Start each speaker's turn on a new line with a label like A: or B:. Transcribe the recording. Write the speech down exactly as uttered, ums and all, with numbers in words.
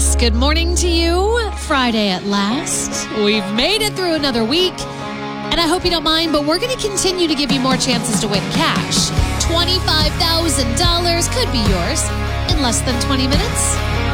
A: Yes, good morning to you. Friday at last. We've made it through another week. And I hope you don't mind, but we're going to continue to give you more chances to win cash. twenty-five thousand dollars could be yours in less than twenty minutes.